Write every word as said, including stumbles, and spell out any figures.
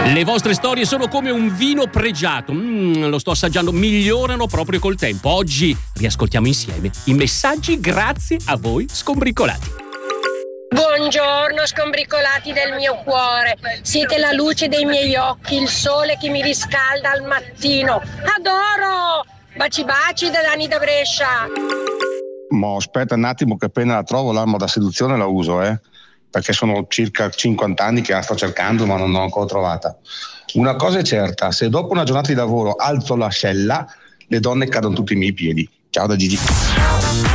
Le vostre storie sono come un vino pregiato, mm, lo sto assaggiando, migliorano proprio col tempo. Oggi riascoltiamo insieme i messaggi grazie a voi scombricolati. Buongiorno scombricolati del mio cuore, siete la luce dei miei occhi, il sole che mi riscalda al mattino. Adoro! Baci baci da Dani da Brescia. Ma aspetta un attimo che appena la trovo l'arma da seduzione la uso, eh? Perché sono circa cinquanta anni che la sto cercando ma non l'ho ancora trovata. Una cosa è certa, se dopo una giornata di lavoro alzo l'ascella, le donne cadono tutti i miei piedi. Ciao da Gigi.